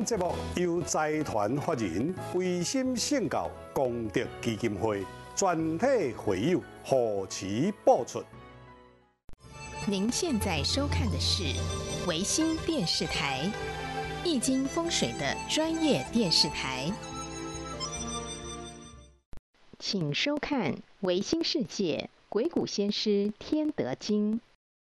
节目由财团法人维心圣教功德基金会全体会友护持播出。 您现在收看的是维新电视台，易经风水的专业电视台。请收看《维新世界鬼谷先师天德经》。